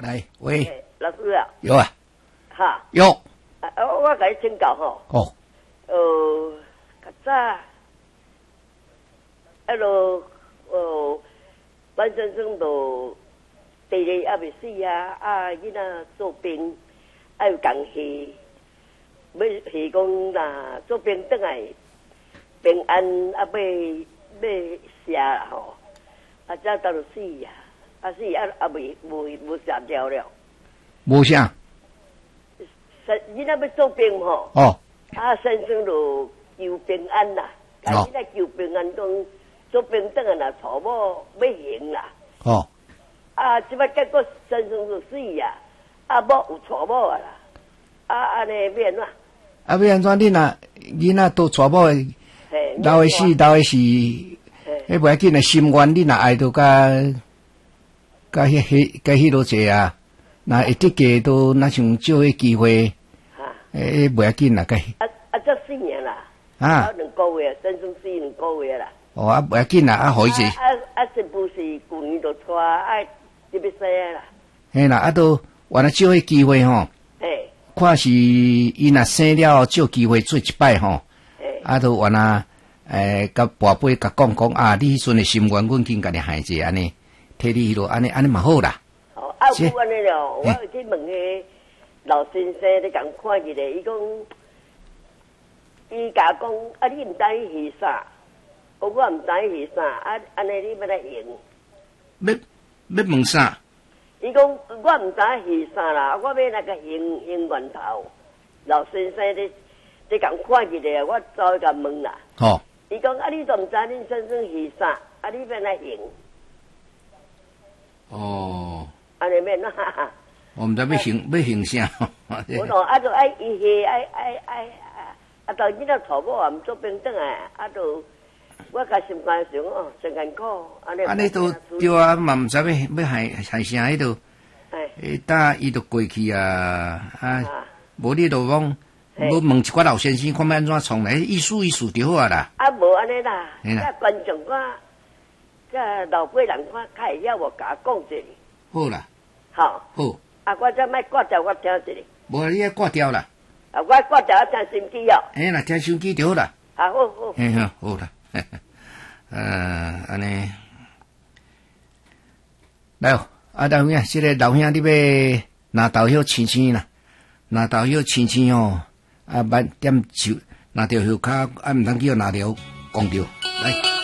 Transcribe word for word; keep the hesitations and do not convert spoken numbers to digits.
来，喂， 欸、老师啊， 有啊， 哈， 有， 啊，我甲你请教吼， 哦， 呃，较早，啊落，呃，咱先生就第二也未死啊，啊，囡仔做兵，啊有工戏，要是讲若做兵转来平安，啊要要写啦吼，啊，才到就死啊，啊死啊啊未未无写掉了。 无啥， 生囡仔要做兵吼， 哦， 啊先生就求平安啦，啊囡仔求平安讲做兵转来啦，娶某要行啦， 哦， 啊即摆结果先生就死啊，啊某有娶某啊啦，啊安尼要安怎？ 啊要安怎？恁若囡仔都娶某的， 嘿， 老的死，老的是，迄袂要紧的心愿，恁若爱到甲甲迄迄甲迄落济啊，若会得价都若像少迄机会， 哈， 诶，袂要紧啦，甲啊啊这四年啦， 啊， 两个月，先生死两个月啦， 哦啊袂要紧啦，啊，互伊者， 啊啊新妇是旧年就娶，啊就要生啊啦， 嘿啦，啊都原来少迄机会吼。 嘿， 看是伊若生了，少机会做一摆吼， 嘿， 啊，都原来诶，甲跋杯甲讲讲啊，你迄阵诶心愿，阮紧甲你害者安尼，摕你迄落安尼安尼嘛好啦。 哦，啊有安尼咯，我有去问迄老先生，你共看一个，伊讲，伊甲讲，啊你毋知伊是啥，我我毋知伊是啥，啊安尼你要来用。 要要问啥？ 伊讲我毋知是啥啦，我要那个行行源头。老先生你你共看一个，我走去甲问啦。 吼， 伊讲啊，你都毋知恁先生是啥，啊你要来用， 哦， 安尼免啦。 我毋知要行要行啥。 我咯，啊，就爱伊去爱爱爱啊，啊，到囡仔娶某也毋做兵转来，啊，就我甲心肝想哦，真艰苦，安尼。 安尼都对啊，嘛毋知要要害害啥迄度， 哎， 诶，等伊都过去啊，啊， 啊， 无你都讲， 嘿要问一寡老先生，看要安怎创咧，意思意思就好啊啦。 啊，无安尼啦， 嘿啦这观众看，这老辈人看，较会晓我甲我讲一下， 好啦， 吼， 好， 啊，我再莫挂掉，我听一下， 无你要挂掉啦， 啊，我挂掉听心机哦， 嘿啦，听手机就好啦。 啊，好好， 嘿好，好啦，呃，安尼，来哦，啊，老兄，这个老兄你要拿豆叶青青啦，拿豆叶青青哦，啊，慢点手，拿着叶卡，啊，毋通叫拿着讲着，来。